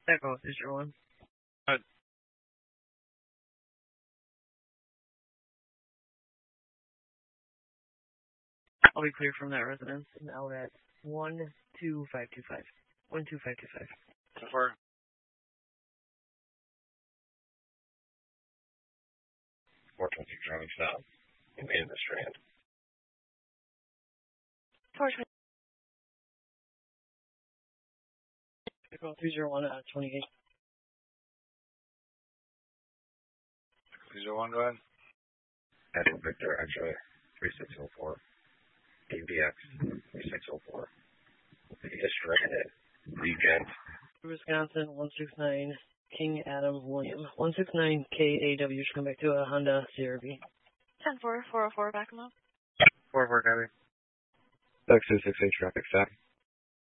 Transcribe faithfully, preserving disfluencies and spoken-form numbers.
Echo, is your one. Uh, I'll be clear from that residence. Now at one two five two five. One two five two five. so far. four twenty driving south. You made the Strand. Echo three zero one at twenty-eight. three zero one, go ahead. Echo Victor, actually, three six zero four. A B X, three six zero four. You just stranded. Regent. Wisconsin, one six nine, King Adam William. one six nine K A W should come back to a Honda C R V. ten four, four oh four, back them up. four four, copy. Texas six eight traffic stop.